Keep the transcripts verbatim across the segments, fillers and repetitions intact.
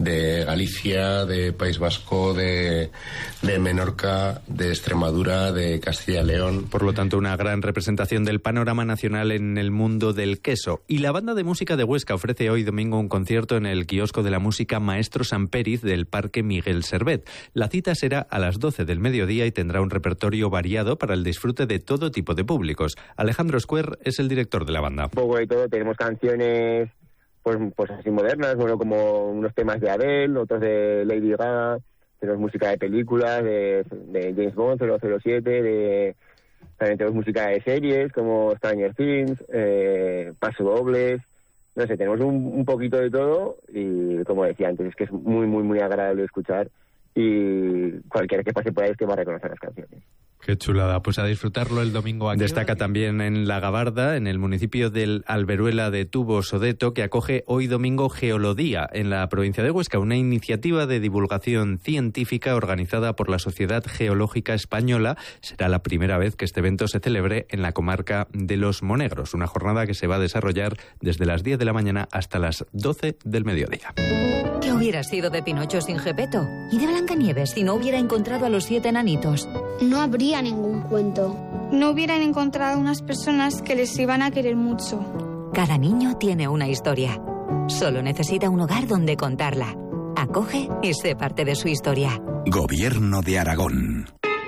de Galicia, de País Vasco, de, de Menorca, de Extremadura, de Castilla y León. Por lo tanto, una gran representación del panorama nacional en el mundo del queso. Y la banda de música de Huesca ofrece hoy domingo un concierto en el kiosco de la música Maestro Samperiz del Parque Miguel Servet. La cita será a las doce del mediodía y tendrá un repertorio variado para el disfrute de todo tipo de públicos. Alejandro Escuer es el director de la banda. Un poco de todo, tenemos canciones pues, pues así modernas, bueno, como unos temas de Adele, otros de Lady Gaga, tenemos música de películas, de, de James Bond, cero cero siete, de, también tenemos música de series como Stranger Things, eh, pasodobles, no sé, tenemos un, un poquito de todo y como decía antes, es que es muy, muy, muy agradable escuchar y cualquiera que pase por ahí es que va a reconocer las canciones. Qué chulada, pues a disfrutarlo el domingo aquí. Destaca también en La Gabarda, en el municipio del Alberuela de Tubo-Sodeto, que acoge hoy domingo Geolodía en la provincia de Huesca, una iniciativa de divulgación científica organizada por la Sociedad Geológica Española. Será la primera vez que este evento se celebre en la comarca de Los Monegros, una jornada que se va a desarrollar desde las diez de la mañana hasta las doce del mediodía. ¿Qué hubiera sido de Pinocho sin Gepetto? ¿Y de Blancanieves si no hubiera encontrado a los siete enanitos? No habría ningún cuento. No hubieran encontrado unas personas que les iban a querer mucho. Cada niño tiene una historia. Solo necesita un hogar donde contarla. Acoge y sé parte de su historia. Gobierno de Aragón.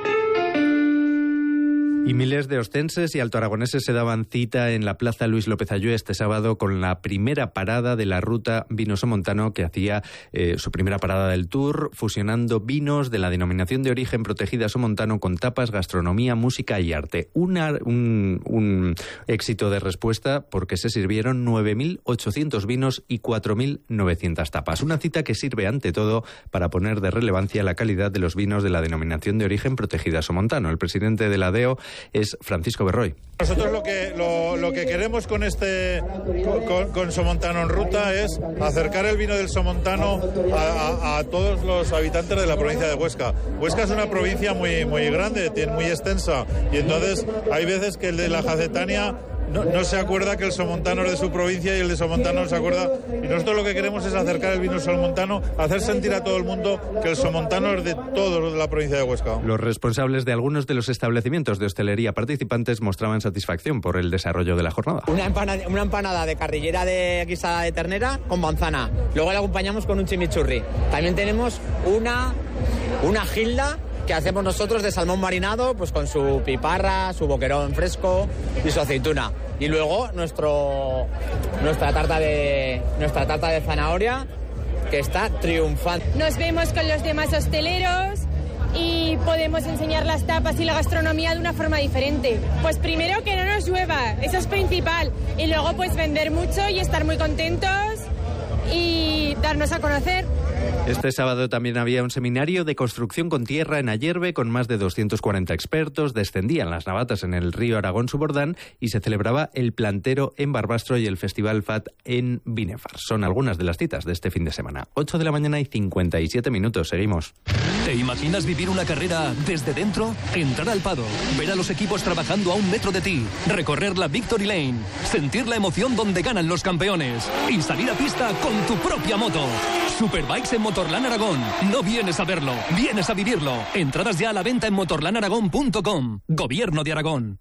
Y miles de ostenses y altoaragoneses se daban cita en la Plaza Luis López Ayue este sábado con la primera parada de la ruta Vino Somontano, que hacía eh, su primera parada del tour, fusionando vinos de la denominación de origen protegida Somontano con tapas, gastronomía, música y arte. Una, un, un éxito de respuesta porque se sirvieron nueve mil ochocientos vinos y cuatro mil novecientas tapas. Una cita que sirve ante todo para poner de relevancia la calidad de los vinos de la denominación de origen protegida Somontano. El presidente de la D E O es Francisco Berroy. Nosotros lo que lo, lo que queremos con este con, con Somontano en ruta es acercar el vino del Somontano a, a, a todos los habitantes de la provincia de Huesca. Huesca es una provincia muy muy grande, muy extensa, y entonces hay veces que el de la Jacetania No, no se acuerda que el somontano es de su provincia y el de Somontano no se acuerda. Y nosotros lo que queremos es acercar el vino somontano, hacer sentir a todo el mundo que el somontano es de todos los de la provincia de Huesca. Los responsables de algunos de los establecimientos de hostelería participantes mostraban satisfacción por el desarrollo de la jornada. Una empanada, una empanada de carrillera de guisada de ternera con manzana. Luego la acompañamos con un chimichurri. También tenemos una, una gilda que hacemos nosotros de salmón marinado, pues con su piparra, su boquerón fresco y su aceituna. Y luego nuestro nuestra tarta de nuestra tarta de zanahoria, que está triunfante. Nos vemos con los demás hosteleros y podemos enseñar las tapas y la gastronomía de una forma diferente. Pues primero que no nos llueva, eso es principal, y luego pues vender mucho y estar muy contentos y darnos a conocer. Este sábado también había un seminario de construcción con tierra en Ayerbe con más de doscientos cuarenta expertos, descendían las navatas en el río Aragón-Subordán y se celebraba el plantero en Barbastro y el Festival F A T en Binefar. Son algunas de las citas de este fin de semana. ocho de la mañana y cincuenta y siete minutos, seguimos. ¿Te imaginas vivir una carrera desde dentro? Entrar al paddock, ver a los equipos trabajando a un metro de ti, recorrer la Victory Lane, sentir la emoción donde ganan los campeones y salir a pista con tu propia moto. Superbikes en Motorland Aragón. No vienes a verlo, vienes a vivirlo. Entradas ya a la venta en motorland aragón punto com. Gobierno de Aragón.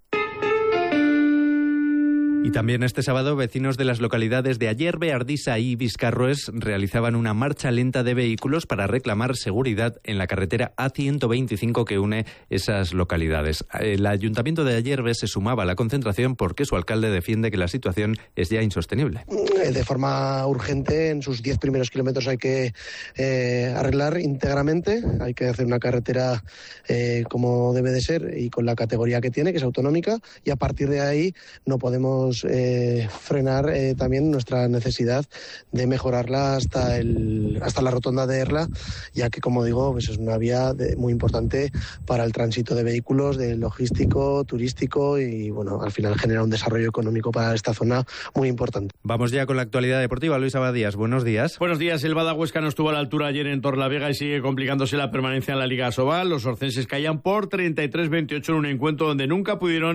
Y también este sábado, vecinos de las localidades de Ayerbe, Ardisa y Vizcarroes realizaban una marcha lenta de vehículos para reclamar seguridad en la carretera A ciento veinticinco que une esas localidades. El Ayuntamiento de Ayerbe se sumaba a la concentración porque su alcalde defiende que la situación es ya insostenible. De forma urgente, en sus diez primeros kilómetros hay que eh, arreglar íntegramente, hay que hacer una carretera eh, como debe de ser y con la categoría que tiene, que es autonómica, y a partir de ahí no podemos Eh, frenar eh, también nuestra necesidad de mejorarla hasta el hasta la rotonda de Erla, ya que, como digo, pues es una vía de, muy importante para el tránsito de vehículos, de logístico, turístico, y bueno, al final genera un desarrollo económico para esta zona muy importante. Vamos ya con la actualidad deportiva. Luis Abadías, buenos días. Buenos días. El Bada Huesca no estuvo a la altura ayer en Torlavega y sigue complicándose la permanencia en la Liga Asobal. Los orcenses caían por treinta y tres veintiocho en un encuentro donde nunca pudieron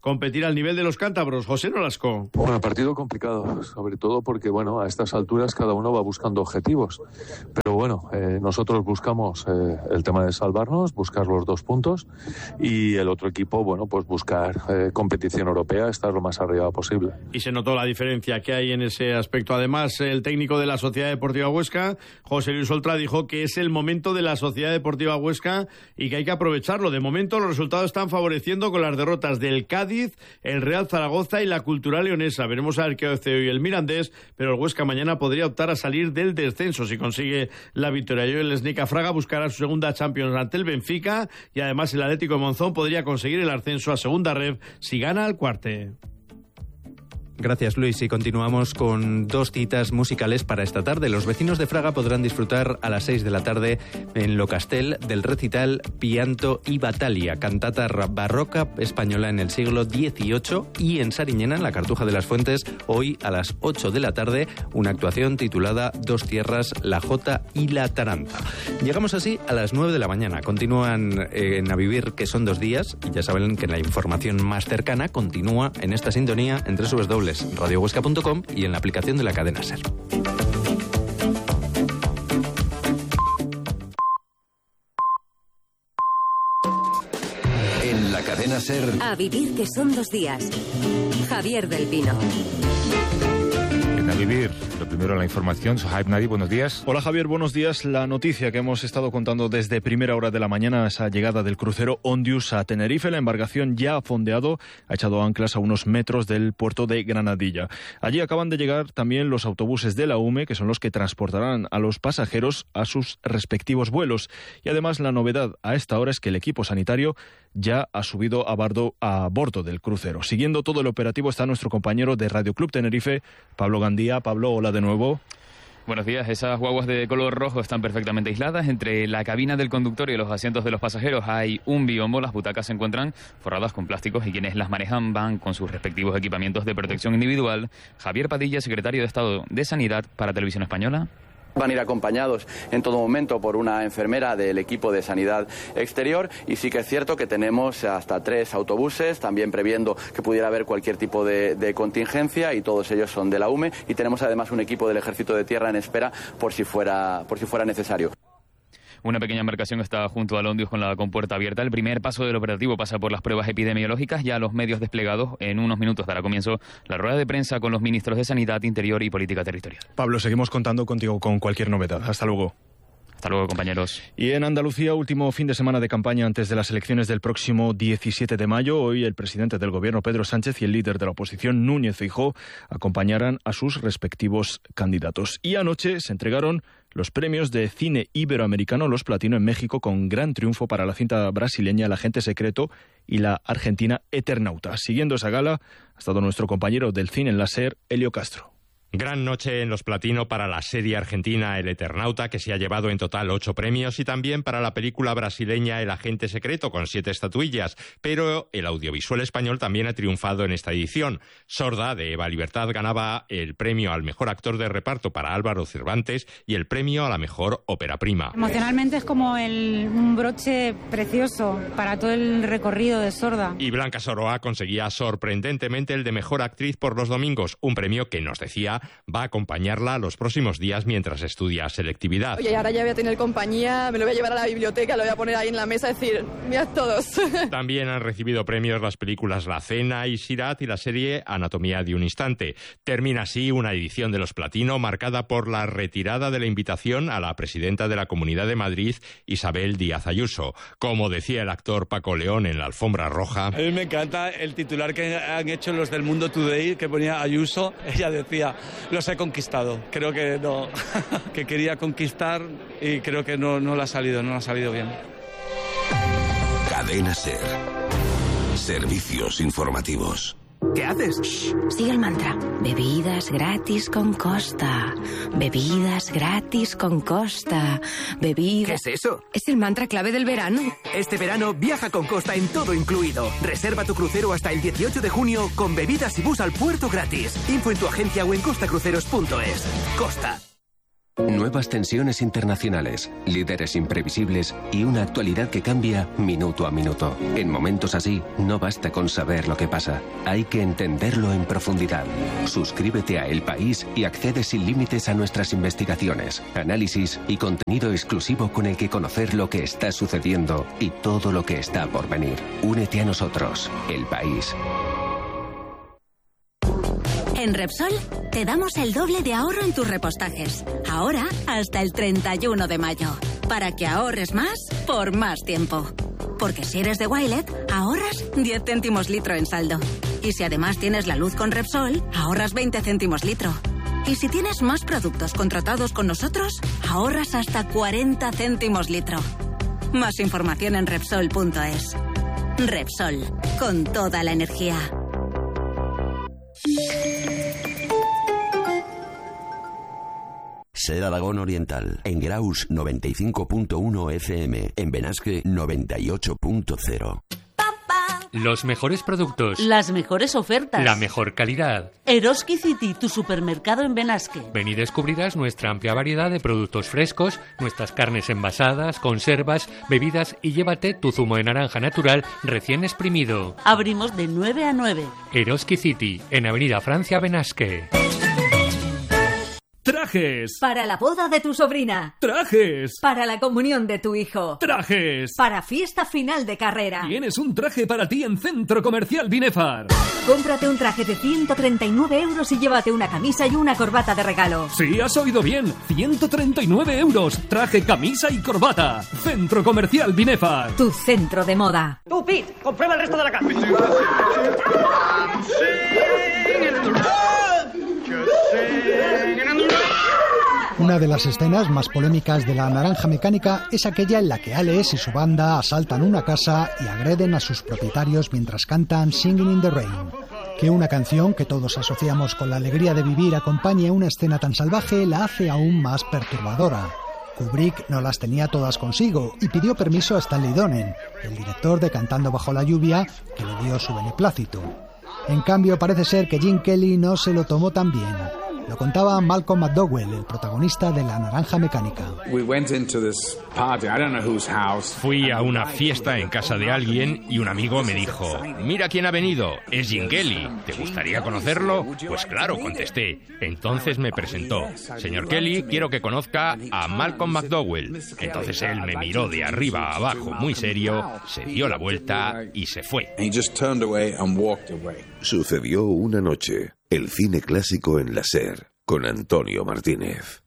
competir al nivel de los cántabros. José Nolasco. Bueno, partido complicado, sobre todo porque, bueno, a estas alturas cada uno va buscando objetivos. Pero bueno, eh, nosotros buscamos eh, el tema de salvarnos, buscar los dos puntos, y el otro equipo, bueno, pues buscar eh, competición europea, estar lo más arriba posible. Y se notó la diferencia que hay en ese aspecto. Además, el técnico de la Sociedad Deportiva Huesca, José Luis Oltra, dijo que es el momento de la Sociedad Deportiva Huesca y que hay que aprovecharlo. De momento los resultados están favoreciendo con las derrotas del Cádiz, el Real Zaragoza y la Cultural Leonesa. Veremos a ver qué hace hoy el Mirandés, pero el Huesca mañana podría optar a salir del descenso si consigue la victoria. Y el Sneca Fraga buscará su segunda Champions ante el Benfica, y además el Atlético de Monzón podría conseguir el ascenso a segunda ref si gana al Cuarte. Gracias, Luis. Y continuamos con dos citas musicales para esta tarde. Los vecinos de Fraga podrán disfrutar a las seis de la tarde en Lo Castel del recital Pianto y Battaglia, cantata barroca española en el siglo dieciocho, y en Sariñena, en la Cartuja de las Fuentes, hoy a las ocho de la tarde, una actuación titulada Dos tierras, la Jota y la Taranta. Llegamos así a las nueve de la mañana. Continúan eh, en A Vivir, que son dos días, y ya saben que la información más cercana continúa en esta sintonía en doble u doble u doble u punto radio huesca punto com y en la aplicación de la cadena SER. En la cadena SER. A Vivir, que son dos días. Javier del Pino. A Vivir, lo primero la información. Sohaib Nadi, buenos días. Hola Javier, buenos días. La noticia que hemos estado contando desde primera hora de la mañana, esa llegada del crucero Ondius a Tenerife. La embarcación ya ha fondeado, ha echado anclas a unos metros del puerto de Granadilla. Allí acaban de llegar también los autobuses de la U M E, que son los que transportarán a los pasajeros a sus respectivos vuelos. Y además la novedad a esta hora es que el equipo sanitario ya ha subido a bordo, a bordo del crucero. Siguiendo todo el operativo está nuestro compañero de Radio Club Tenerife, Pablo Gandía. Pablo, hola de nuevo. Buenos días. Esas guaguas de color rojo están perfectamente aisladas. Entre la cabina del conductor y los asientos de los pasajeros hay un biombo. Las butacas se encuentran forradas con plásticos y quienes las manejan van con sus respectivos equipamientos de protección individual. Javier Padilla, secretario de Estado de Sanidad para Televisión Española. Van a ir acompañados en todo momento por una enfermera del equipo de sanidad exterior, y sí que es cierto que tenemos hasta tres autobuses, también previendo que pudiera haber cualquier tipo de, de contingencia, y todos ellos son de la U M E, y tenemos además un equipo del Ejército de Tierra en espera por si fuera, por si fuera necesario. Una pequeña embarcación está junto al Ondius con la compuerta abierta. El primer paso del operativo pasa por las pruebas epidemiológicas. Ya los medios desplegados. En unos minutos dará comienzo la rueda de prensa con los ministros de Sanidad, Interior y Política Territorial. Pablo, seguimos contando contigo con cualquier novedad. Hasta luego. Hasta luego, compañeros. Y en Andalucía, último fin de semana de campaña antes de las elecciones del próximo diecisiete de mayo. Hoy el presidente del Gobierno, Pedro Sánchez, y el líder de la oposición, Núñez Feijóo, acompañarán a sus respectivos candidatos. Y anoche se entregaron los premios de cine iberoamericano, los Platino, en México, con gran triunfo para la cinta brasileña El agente secreto y la argentina Eternauta. Siguiendo esa gala ha estado nuestro compañero del cine en la SER, Elio Castro. Gran noche en los Platino para la serie argentina El Eternauta, que se ha llevado en total ocho premios, y también para la película brasileña El agente secreto, con siete estatuillas. Pero el audiovisual español también ha triunfado en esta edición. Sorda, de Eva Libertad, ganaba el premio al mejor actor de reparto para Álvaro Cervantes y el premio a la mejor ópera prima. Emocionalmente es como el, un broche precioso para todo el recorrido de Sorda. Y Blanca Soroa conseguía sorprendentemente el de mejor actriz por Los domingos, un premio que, nos decía, va a acompañarla los próximos días mientras estudia selectividad. Oye, ahora ya voy a tener compañía, me lo voy a llevar a la biblioteca, lo voy a poner ahí en la mesa y decir, mirad todos. También han recibido premios las películas La Cena y Sirat y la serie Anatomía de un instante. Termina así una edición de los Platino marcada por la retirada de la invitación a la presidenta de la Comunidad de Madrid, Isabel Díaz Ayuso. Como decía el actor Paco León en la alfombra roja. A mí me encanta el titular que han hecho los del Mundo Today, que ponía Ayuso. Ella decía, los he conquistado. Creo que no, que quería conquistar y creo que no, no le ha salido, no le ha salido bien. Cadena SER. Servicios informativos. ¿Qué haces? Shh, sigue el mantra. Bebidas gratis con Costa. Bebidas gratis con Costa. Bebidas... ¿Qué es eso? Es el mantra clave del verano. Este verano viaja con Costa en todo incluido. Reserva tu crucero hasta el dieciocho de junio con bebidas y bus al puerto gratis. Info en tu agencia o en costacruceros punto es. Costa. Nuevas tensiones internacionales, líderes imprevisibles y una actualidad que cambia minuto a minuto. En momentos así, no basta con saber lo que pasa, hay que entenderlo en profundidad. Suscríbete a El País y accede sin límites a nuestras investigaciones, análisis y contenido exclusivo con el que conocer lo que está sucediendo y todo lo que está por venir. Únete a nosotros, El País. En Repsol te damos el doble de ahorro en tus repostajes. Ahora hasta el treinta y uno de mayo. Para que ahorres más por más tiempo. Porque si eres de Wilet, ahorras diez céntimos litro en saldo. Y si además tienes la luz con Repsol, ahorras veinte céntimos litro. Y si tienes más productos contratados con nosotros, ahorras hasta cuarenta céntimos litro. Más información en Repsol punto es. Repsol, con toda la energía. Ser Aragón Oriental, en Graus noventa y cinco punto uno F M, en Benasque noventa y ocho punto cero. Los mejores productos. Las mejores ofertas. La mejor calidad. Eroski City, tu supermercado en Benasque. Ven y descubrirás nuestra amplia variedad de productos frescos, nuestras carnes envasadas, conservas, bebidas y llévate tu zumo de naranja natural recién exprimido. Abrimos de nueve a nueve. Eroski City, en Avenida Francia, Benasque. ¡Trajes! Para la boda de tu sobrina. ¡Trajes! Para la comunión de tu hijo. ¡Trajes! Para fiesta final de carrera. Tienes un traje para ti en Centro Comercial Binefar. Cómprate un traje de ciento treinta y nueve euros y llévate una camisa y una corbata de regalo. Sí, has oído bien. ciento treinta y nueve euros. Traje, camisa y corbata. Centro Comercial Binefar. Tu centro de moda. Tú, Pete, comprueba el resto de la casa. Una de las escenas más polémicas de La Naranja Mecánica es aquella en la que Alex y su banda asaltan una casa y agreden a sus propietarios mientras cantan Singing in the Rain. Que una canción que todos asociamos con la alegría de vivir acompañe una escena tan salvaje la hace aún más perturbadora. Kubrick no las tenía todas consigo y pidió permiso a Stanley Donen, el director de Cantando bajo la lluvia, que le dio su beneplácito. En cambio, parece ser que Gene Kelly no se lo tomó tan bien. Lo contaba Malcolm McDowell, el protagonista de La Naranja Mecánica. Fui a una fiesta en casa de alguien y un amigo me dijo: mira quién ha venido, es Gene Kelly, ¿te gustaría conocerlo? Pues claro, contesté. Entonces me presentó: señor Kelly, quiero que conozca a Malcolm McDowell. Entonces él me miró de arriba a abajo muy serio, se dio la vuelta y se fue. Sucedió una noche. El cine clásico en la SER, con Antonio Martínez.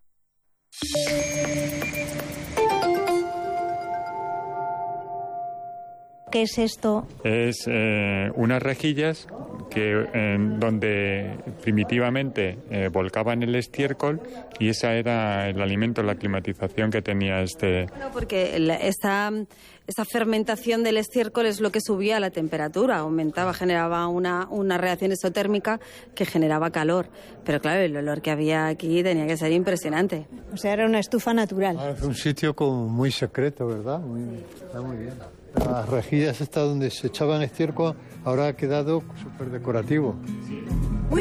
¿Qué es esto? Es eh, unas rejillas que eh, donde primitivamente eh, volcaban el estiércol y esa era el alimento, la climatización que tenía este. No, porque la, esta, esta fermentación del estiércol es lo que subía la temperatura, aumentaba, generaba una, una reacción exotérmica que generaba calor. Pero claro, el olor que había aquí tenía que ser impresionante. O sea, era una estufa natural. Ah, fue un sitio como muy secreto, ¿verdad? Muy, está muy bien. Las rejillas estas donde se echaban estiércol ahora ha quedado súper decorativo.